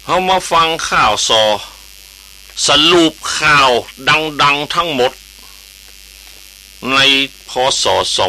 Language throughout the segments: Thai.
เฮามาฟังข่าวสรุปข่าวดังๆทั้งหมดในพ.ศ.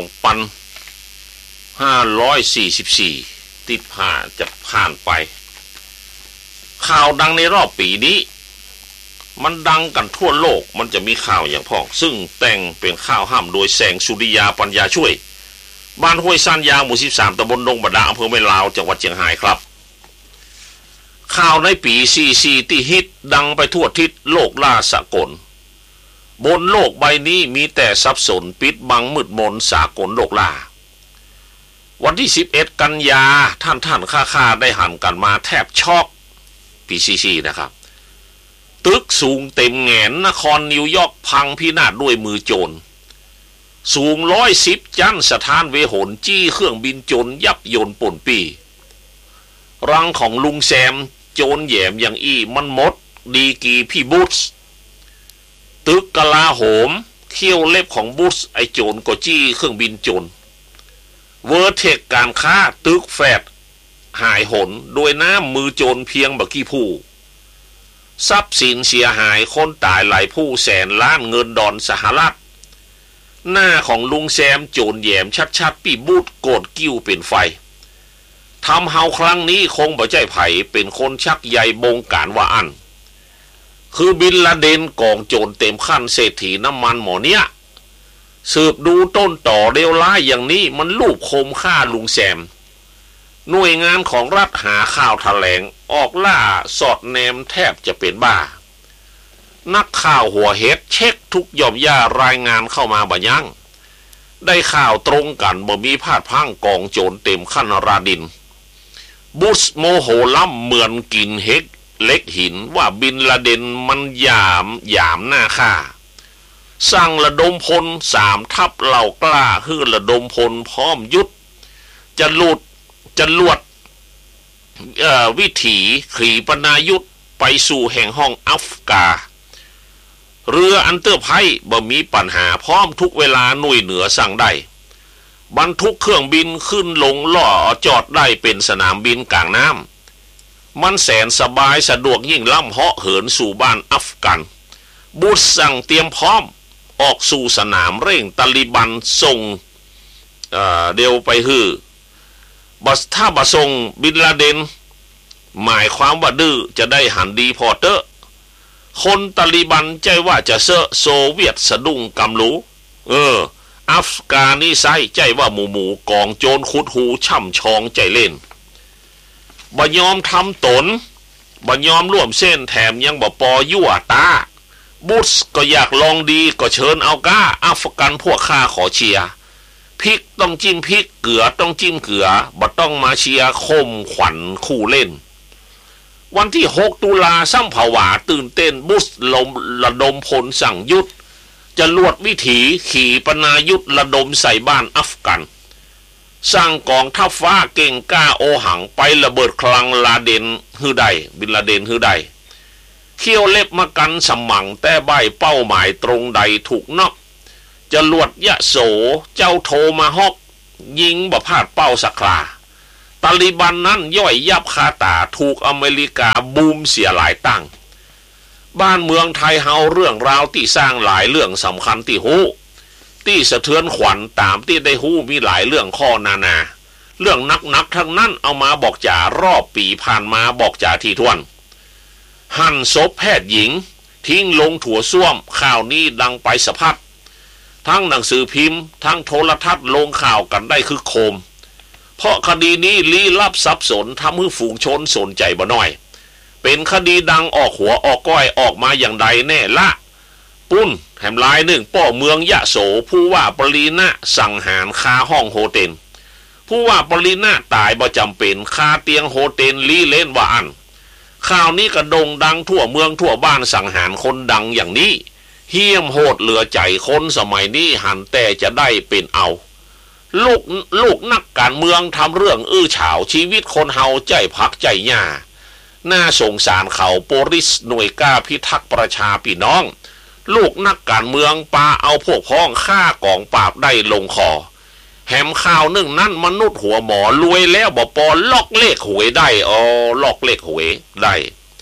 2544ที่ผ่านไปข่าวดังในรอบปีนี้มันดังกันทั่วโลกมันจะมีข่าวอย่างพ้องซึ่งแต่งเป็นข่าวห้ามโดยแสงสุริยาปัญญาช่วยบ้านห้วยซ่านยาวหมู่13ตำบลดงบะดาอำเภอแม่ลาวจังหวัดเชียงรายครับข่าวในปี44ที่ฮิตดังไปทั่วทิศโลกล่าสากลบนโลกใบนี้มีแต่สับสนปิดบังมืดมนสากลโลกล่าวันที่11กันยาท่านค่าได้หันกันมาแทบช็อกปี44นะครับตึกสูงเต็มแงนนครนิวยอร์กพังพินาศด้วยมือโจรสูง110จันสถานเวหนจี้เครื่องบินโจรยับยนป่นปีรังของลุงแซมโจรแยมอย่างอี้มันหมดดีกีพี่บูธตึกกลาโหมเขี้ยวเล็บของบูธไอโจรก็จี้เครื่องบินโจรเวอร์เทคการค้าตึกแฟดหายหนโดยน้ำมือโจรเพียงบักกี้ผู้ทรัพย์สินเสียหายคนตายหลายผู้แสนล้านเงินดอลสหรัฐหน้าของลุงแซมโจรแยมชัดปีบูธโกรธกิ้วเป็นไฟทำเฮาครั้งนี้คงบ่ใจไผ่เป็นคนชักใยบงการว่าอันคือบินลาเดนกองโจรเต็มขั้นเศรษฐีน้ำมันหมอเนี้ยสืบดูต้นต่อเร็วร้ายอย่างนี้มันลูบคมฆ่าลุงแซมหน่วยงานของรัฐหาข่าวแถลงออกล่าสอดแนมแทบจะเป็นบ้านักข่าวหัวเฮ็ดเช็คทุกหย่อมย่ารายงานเข้ามาบ่ยั้งได้ข่าวตรงกันบ่มีพลาดพังกองโจรเต็มขั้นราดินบุชโมโหล่ำเหมือนกินเฮกเล็กหินว่าบินลาเดนมันหยามหน้าค่าสั่งระดมพล3 ทัพเหล่ากล้าฮือระดมพลพร้อมยุทธจะลวดวิถีขีปนายุทธไปสู่แห่งห้องอัฟกาเรืออันเตอร์ไพบ่มีปัญหาพร้อมทุกเวลาหน่วยเหนือสั่งได้บรรทุกเครื่องบินขึ้นลงล่อจอดได้เป็นสนามบินกลางน้ำมันแสนสบายสะดวกยิ่งล่ำเหาะเหินสู่บ้านอัฟกันบูธสั่งเตรียมพร้อมออกสู่สนามเร่งตาลิบันส่งเดียวไปฮือถ้าบะส่งบินลาเดนหมายความว่าดื้อจะได้หันดีพอเตอร์คนตาลิบันใจว่าจะเซอะโซเวียตสะดุ้งกำรู้อัฟกานิไซใจว่าหมู่กองโจรขุดหูช่ำชองใจเล่นบ่ยอมทำตนบ่ยอมร่วมเส้นแถมยังบ่ปอยั่วตาบุชก็อยากลองดีก็เชิญเอาก้าอัฟกันพวกข้าขอเชียร์พริกต้องจิ้มพริกเกลือต้องจิ้มเกลือบ่ต้องมาเชียร์คมขวัญคู่เล่นวันที่6 ตุลาซ้ำผวาตื่นเต้นบุชระดมพลสั่งยุทธจะลวดวิถีขี่ปนายุทธระดมใส่บ้านอัฟกันสร้างกองทัพฟ้าเก่งกล้าโอหังไประเบิดคลังลาเดนฮือใดบินลาเดนฮือใดเขี้ยวเล็บมากันสมั่งแต่ใบเป้าหมายตรงใดถูกนอกจะลวดยะโสเจ้าโทมาฮอกยิงบ่พลาดเป้าสักคราตาลิบันนั้นย่อยยับคาตาถูกอเมริกาบูมเสียหลายตั้งบ้านเมืองไทยเฮาเรื่องราวที่สร้างหลายเรื่องสำคัญที่ฮู้ที่สะเทือนขวัญตามที่ได้ฮู้มีหลายเรื่องข้อนาเรื่องนักทั้งนั้นเอามาบอกจ่ารอบปีผ่านมาบอกจ่าที่ทวนหั่นศพแพทย์หญิงทิ้งลงถั่วส้วมข่าวนี้ดังไปสะพัดทั้งหนังสือพิมพ์ทั้งโทรทัศน์ลงข่าวกันได้คือโคมเพราะคดีนี้ลี้ลับซับสนทำให้ฝูงชนสนใจบ่น้อยเป็นคดีดังออกหัวออกก้อยออกมาอย่างใดแน่ละปุ้นแถมลายหนึ่งป้อเมืองยะโสผู้ว่าปรีณะสังหารคาห้องโฮเทลผู้ว่าปรีณะตายบ่จำเป็นคาเตียงโฮเทลลี้เล่นว่าอันข่าวนี้กระดงดังทั่วเมืองทั่วบ้านสังหารคนดังอย่างนี้เหี้ยมโหดเหลือใจคนสมัยนี้หันแต่จะได้เป็นเอาลูกนักการเมืองทำเรื่องอื้อฉาวชีวิตคนเฮาใจพักใจหญ้าน่าสงสารเขาโปลิสหน่วยกล้าพิทักษ์ประชาพี่น้องลูกนักการเมืองปาเอาพวกพ้องฆ่ากองปราบได้ลงคอแหมข่าวนึ่งนั้นมนุษย์หัวหมอรวยแล้วบ่ปอล็อกเลขหวยได้ล็อกเลขหวยได้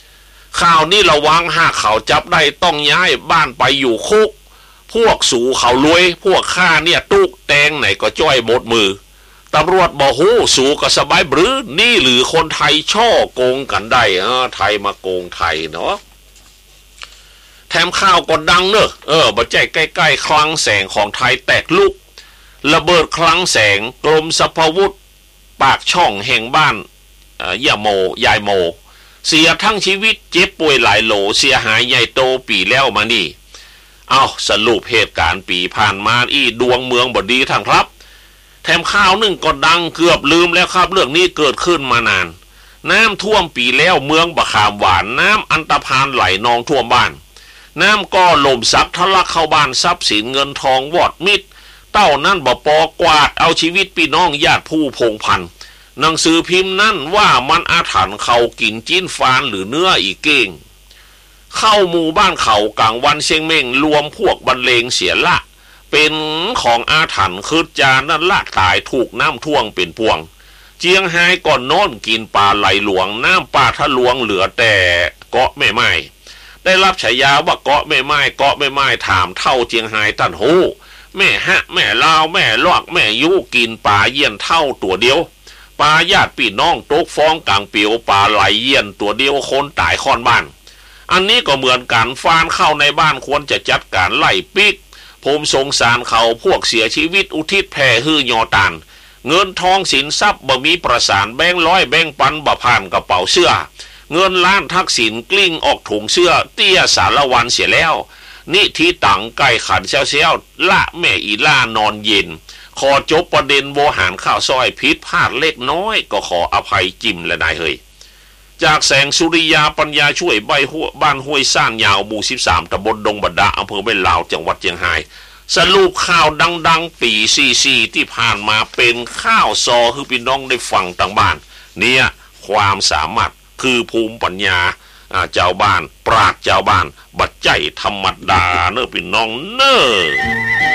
ข่าวนี้ระวังหากเขาจับได้ต้องย้ายบ้านไปอยู่คุกพวกสู่เขารวยพวกข้าเนี่ยตุกแตงไหนก็จ้อยหมดมือตำรวจบอกหูสู่ก็สบายบรือนี่หรือคนไทยช่อโกงกันได้ไทยมาโกงไทยเนาะแถมข่าวก็ดังเนอะบ่ใจใกล้ๆคลังแสงของไทยแตกลุกระเบิดคลังแสงกรมสรรพาวุธปากช่องแห่งบ้านยายโมเสียทั้งชีวิตเจ็บป่วยหลายโหลเสียหายใหญ่โตปีแล้วมานี่เอาสรุปเหตุการณ์ปีผ่านมาดวงเมืองบ่ดีทางครับแถมข่าวหนึ่งก็ดังเกือบลืมแล้วครับเรื่องนี้เกิดขึ้นมานานน้ำท่วมปีแล้วเมืองบะขามหวานน้ำอันตรพานไหลนองท่วมบ้านน้ำก็ล่มซับทะลักเข้าบ้านทรัพย์สินเงินทองวอดมิดเต้านั่นบ่ปอกวาดเอาชีวิตพี่น้องญาติผู้พงพันหนังสือพิมพ์นั่นว่ามันอาถรรพ์เขากินจิ้นฟานหรือเนื้ออีกเก้งเข้าหมู่บ้านเขากลางวันเชียงเม่งรวมพวกบรรเลงเสียละเป็นของอาถรรพ์คือจานั่นละตายถูกน้ำท่วงเป็นพวงเจียงไฮ้ก่อนโน้นกินปลาไหลหลวงน้ำปลาทะลวงเหลือแต่เกาะแม่ไม้ได้รับฉายาว่าเกาะแม่ไม้ถามเท่าเจียงไฮ้ตันหูแม่ฮะแม่ลาวแม่ลอกแม่ยุกินปลาเยี่ยนเท่าตัวเดียวปลาญาติพี่น้องตกฟ้องกลางเปียวปลาไหลเยี่ยนตัวเดียวคนตายค่อนบ้านอันนี้ก็เหมือนกันฟานเข้าในบ้านควรจะจัดการไล่ปิกผมสงสารเขาพวกเสียชีวิตอุทิศแผ่ฮือยอตานเงินทองสินทรัพย์บ่มีประสานแบงร้อยแบงปันบ่ผ่านกระเป๋าเสื้อเงินล้านทักษิณกลิ้งออกถุงเสื้อเตี้ยสารวันเสียแล้วนี่ที่ตังไก่ขันเซลละแม่อีล่านอนเย็นขอจบประเด็นโวหารข้าวซอยผิดพลาดเล็กน้อยก็ขออภัยจิมและนายเฮยจากแสงสุริยาปัญญาช่วยใบหัวบ้านห้วยซ่านยาวหมู่13ตำบลดงบดาอำเภอแม่ลาวจังหวัดเชียงรายสรุปข่าวดังๆปี44ที่ผ่านมาเป็นข้าวซอคือพี่น้องได้ฟังต่างบ้านเนี่ยความสามารถคือภูมิปัญญาเจ้าบ้านปราชญ์เจ้าบ้านบัดใจธรรมดาเนอะพี่น้องเนอะ